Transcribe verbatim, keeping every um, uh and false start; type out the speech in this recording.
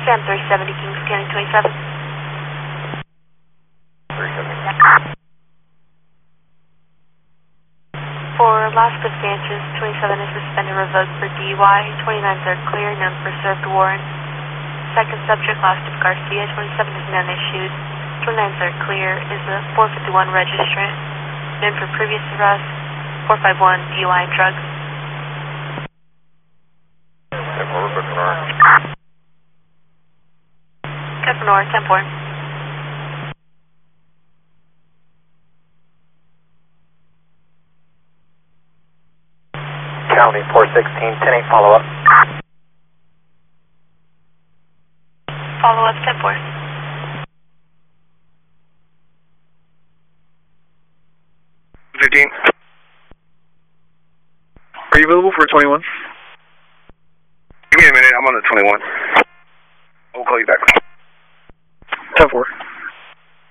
Sam three seventy, King scanning twenty-seven. three seventy. For last advances, twenty-seven is suspended revoked for D U I, twenty-nines are clear, none for served warrant. Second subject, last of Garcia, twenty-seven is none issued, twenty-nines are clear, is a four fifty-one registrant, known for previous arrest, four five one D U I and drugs. ten four, good for Nora. Good for Nora, ten four. County four sixteen, ten eight, follow up. Follow up, ten four. fifteen. Are you available for twenty-one? Give me a minute, I'm on the twenty-one. I'll call you back. ten four.